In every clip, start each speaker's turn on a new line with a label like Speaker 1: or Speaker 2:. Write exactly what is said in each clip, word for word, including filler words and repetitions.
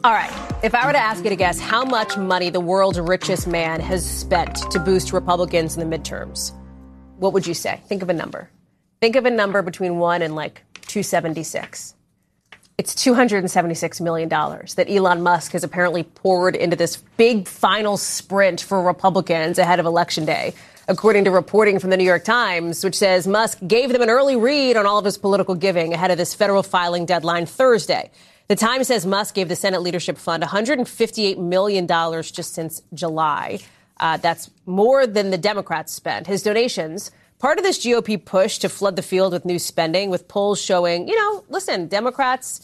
Speaker 1: All right. If I were to ask you to guess how much money the world's richest man has spent to boost Republicans in the midterms, what would you say? Think of a number. Think of a number between one and like two seventy-six. It's two hundred seventy-six million dollars that Elon Musk has apparently poured into this big final sprint for Republicans ahead of Election Day, according to reporting from the New York Times, which says Musk gave them an early read on all of his political giving ahead of this federal filing deadline Thursday. The Times says Musk gave the Senate Leadership Fund one hundred fifty-eight million dollars just since July. Uh, that's more than the Democrats spent. His donations, part of this G O P push to flood the field with new spending, with polls showing, you know, listen, Democrats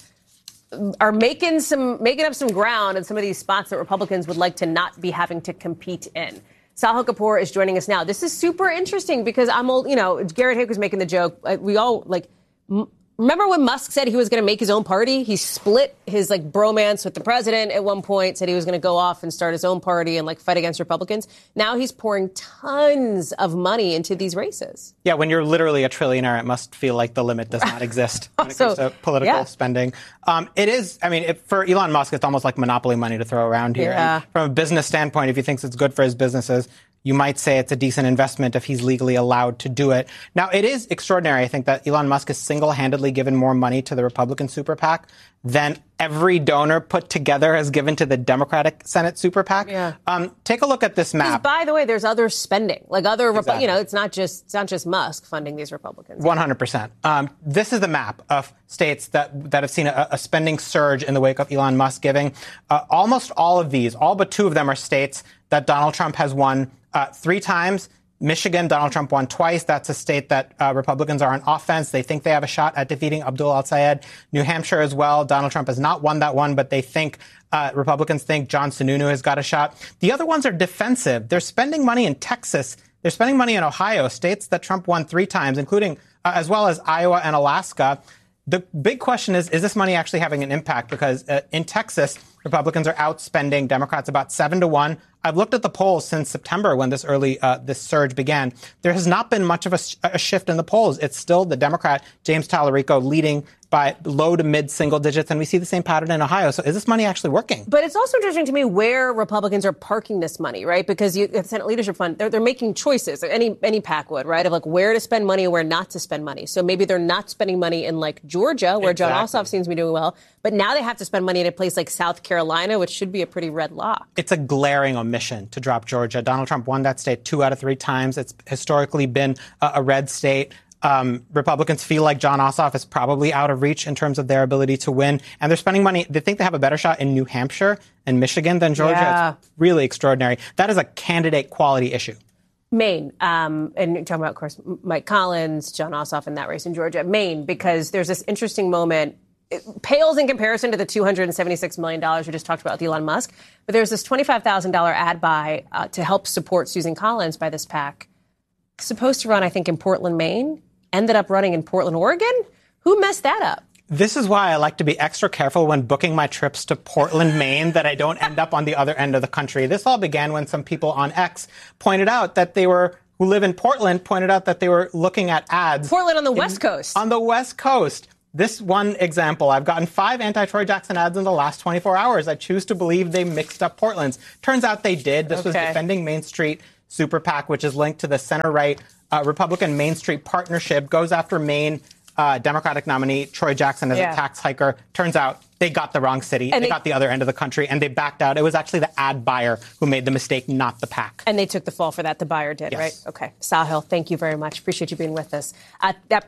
Speaker 1: are making some making up some ground in some of these spots that Republicans would like to not be having to compete in. Sahil Kapoor is joining us now. This is super interesting because I'm old, you know, Garrett Hick was making the joke. We all like. M- Remember when Musk said he was going to make his own party? He split his like bromance with the president at one point, said he was going to go off and start his own party and like fight against Republicans. Now he's pouring tons of money into these races.
Speaker 2: Yeah, when you're literally a trillionaire, it must feel like the limit does not exist when it comes to political
Speaker 1: yeah.
Speaker 2: spending. Um, it is, I mean, it, for Elon Musk, it's almost like monopoly money to throw around here.
Speaker 1: Yeah.
Speaker 2: And from a business standpoint, if he thinks it's good for his businesses, you might say it's a decent investment if he's legally allowed to do it. Now, it is extraordinary, I think, that Elon Musk has single-handedly given more money to the Republican super PAC than every donor put together has given to the Democratic Senate super PAC.
Speaker 1: Yeah.
Speaker 2: Um, take a look at this map.
Speaker 1: By the way, there's other spending, like other,
Speaker 2: Exactly.
Speaker 1: you know, it's not just it's not just Musk funding these Republicans.
Speaker 2: one hundred percent. Um, this is the map of states that that have seen a, a spending surge in the wake of Elon Musk giving. Uh, almost all of these, all but two of them, are states that Donald Trump has won uh, three times. Michigan, Donald Trump won twice. That's a state that uh, Republicans are on offense. They think they have a shot at defeating Abdul al-Sayed. New Hampshire as well. Donald Trump has not won that one, but they think uh, Republicans think John Sununu has got a shot. The other ones are defensive. They're spending money in Texas. They're spending money in Ohio, states that Trump won three times, including uh, as well as Iowa and Alaska. The big question is, is this money actually having an impact? Because uh, in Texas, Republicans are outspending Democrats about seven to one. I've looked at the polls since September when this early uh, this surge began. There has not been much of a, a shift in the polls. It's still the Democrat, James Tallarico, leading by low to mid single digits. And we see the same pattern in Ohio. So is this money actually working?
Speaker 1: But it's also interesting to me where Republicans are parking this money, right? Because you, the Senate Leadership Fund, they're, they're making choices. Any any PAC would, right? Of like where to spend money and where not to spend money. So maybe they're not spending money in like Georgia, where
Speaker 2: Exactly.
Speaker 1: John Ossoff seems to be doing well. But now they have to spend money in a place like South Carolina, which should be a pretty red lock.
Speaker 2: It's a glaring omission to drop Georgia. Donald Trump won that state two out of three times. It's historically been a, a red state. Um, Republicans feel like John Ossoff is probably out of reach in terms of their ability to win. And they're spending money. They think they have a better shot in New Hampshire and Michigan than Georgia.
Speaker 1: Yeah.
Speaker 2: It's really extraordinary. That is a candidate quality issue.
Speaker 1: Maine, um, and you're talking about, of course, Mike Collins, John Ossoff in that race in Georgia. Maine, because there's this interesting moment. It pales in comparison to the two hundred seventy-six million dollars we just talked about with Elon Musk. But there's this twenty-five thousand dollars ad buy uh, to help support Susan Collins by this PAC. Supposed to run, I think, in Portland, Maine. Ended up running in Portland, Oregon. Who messed that up?
Speaker 2: This is why I like to be extra careful when booking my trips to Portland, Maine, that I don't end up on the other end of the country. This all began when some people on X pointed out that they were, who live in Portland, pointed out that they were looking at ads.
Speaker 1: Portland on the
Speaker 2: in,
Speaker 1: West Coast.
Speaker 2: On the West Coast. This one example, I've gotten five anti-Troy Jackson ads in the last twenty-four hours. I choose to believe they mixed up Portland's. Turns out they did. This okay. was Defending Main Street Super PAC, which is linked to the center-right uh, Republican Main Street Partnership, goes after Maine uh, Democratic nominee Troy Jackson as
Speaker 1: yeah.
Speaker 2: a tax hiker. Turns out they got the wrong city. They, they got the other end of the country, and they backed out. It was actually the ad buyer who made the mistake, not the PAC.
Speaker 1: And they took the fall for that. The buyer did,
Speaker 2: yes.
Speaker 1: right? Okay. Sahil, thank you very much. Appreciate you being with us. Uh, that